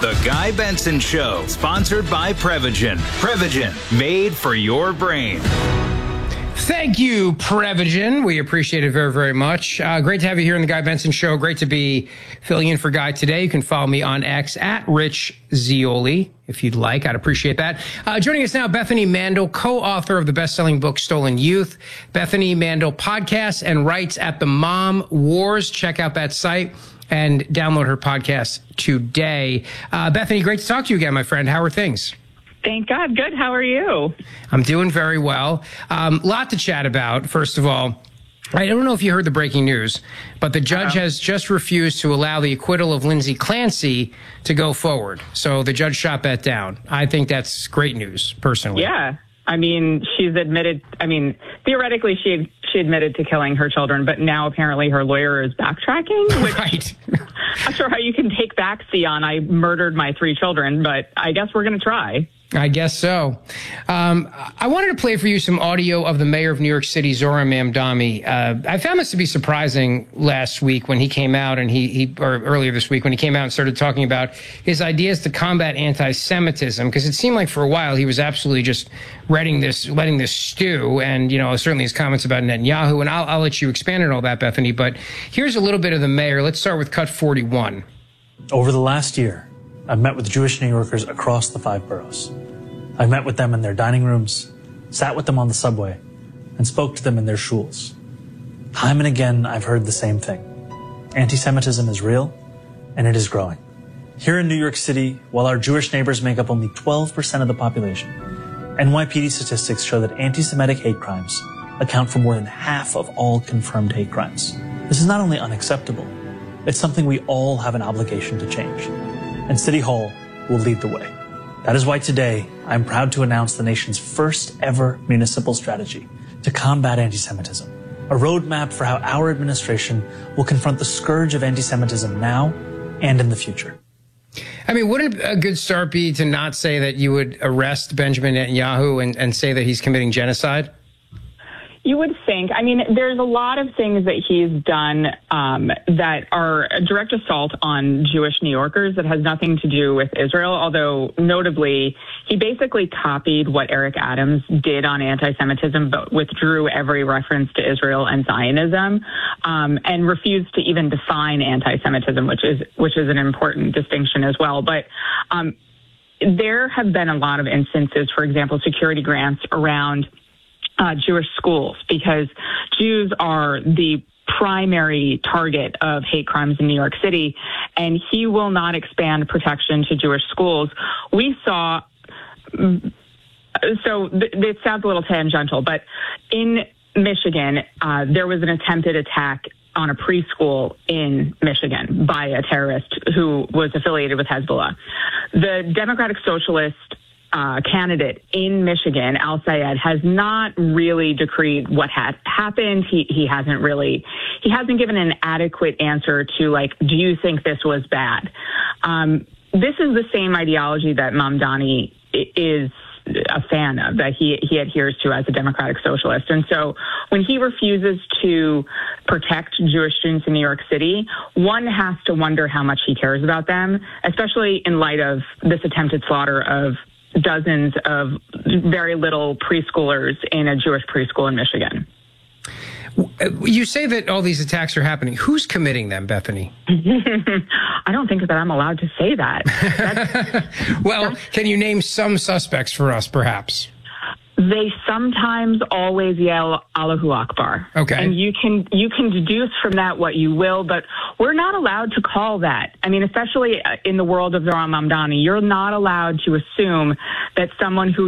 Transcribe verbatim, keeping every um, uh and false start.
The Guy Benson Show, sponsored by Prevagen. Prevagen, made for your brain. Thank you, Prevagen. We appreciate it very, very much. Uh, great to have you here on The Guy Benson Show. Great to be filling in for Guy today. You can follow me on X at Rich Zeoli, if you'd like. I'd appreciate that. Uh, joining us now, Bethany Mandel, co-author of the best-selling book, Stolen Youth. Bethany Mandel podcasts and writes at The Mom Wars. Check out that site and download her podcast today. Uh, Bethany, great to talk to you again, my friend. How are things? Thank God. Good. How are you? I'm doing very well. Um, lot to chat about. First of all, I don't know if you heard the breaking news, but the judge uh-huh. has just refused to allow the acquittal of Lindsay Clancy to go forward. So the judge shot that down. I think that's great news, personally. Yeah. I mean, she's admitted, I mean, theoretically, she she admitted to killing her children, but now apparently her lawyer is backtracking. Which Right. I'm not sure how you can take back on I murdered my three children, but I guess we're going to try. I guess so. Um, I wanted to play for you some audio of the mayor of New York City, Zohran Mamdani. Uh, I found this to be surprising last week when he came out and he, he, or earlier this week when he came out and started talking about his ideas to combat anti-Semitism, because it seemed like for a while he was absolutely just letting this, letting this stew, and, you know, certainly his comments about Netanyahu, and I'll, I'll let you expand on all that, Bethany, but here's a little bit of the mayor. Let's start with cut forty-one. Over the last year, I've met with Jewish New Yorkers across the five boroughs. I've met with them in their dining rooms, sat with them on the subway, and spoke to them in their shuls. Time and again, I've heard the same thing. Anti-Semitism is real, and it is growing. Here in New York City, while our Jewish neighbors make up only twelve percent of the population, N Y P D statistics show that anti-Semitic hate crimes account for more than half of all confirmed hate crimes. This is not only unacceptable, it's something we all have an obligation to change. And City Hall will lead the way. That is why today, I'm proud to announce the nation's first ever municipal strategy to combat anti-Semitism, a roadmap for how our administration will confront the scourge of anti-Semitism now and in the future. I mean, wouldn't a good start be to not say that you would arrest Benjamin Netanyahu and, and say that he's committing genocide? You would think. I mean, there's a lot of things that he's done um, that are a direct assault on Jewish New Yorkers that has nothing to do with Israel, although notably, he basically copied what Eric Adams did on anti-Semitism, but withdrew every reference to Israel and Zionism, um, and refused to even define anti-Semitism, which is which is an important distinction as well. But um, there have been a lot of instances, for example, security grants around Uh, Jewish schools, because Jews are the primary target of hate crimes in New York City, and he will not expand protection to Jewish schools. We saw, so th- it sounds a little tangential, but in Michigan, uh, there was an attempted attack on a preschool in Michigan by a terrorist who was affiliated with Hezbollah. The Democratic Socialist Uh, candidate in Michigan, Al Sayed, has not really decreed what had happened. He he hasn't really, he hasn't given an adequate answer to, like, do you think this was bad? Um, this is the same ideology that Mamdani is a fan of, that he, he adheres to as a democratic socialist. And so when he refuses to protect Jewish students in New York City, one has to wonder how much he cares about them, especially in light of this attempted slaughter of dozens of very little preschoolers in a Jewish preschool in Michigan. You say that all these attacks are happening. Who's committing them, Bethany? I don't think that I'm allowed to say that. That's, well, that's, can you name some suspects for us, perhaps? They sometimes always yell Allahu Akbar. Okay. And you can you can deduce from that what you will, but we're not allowed to call that. I mean, especially in the world of Zohran Mamdani, you're not allowed to assume that someone who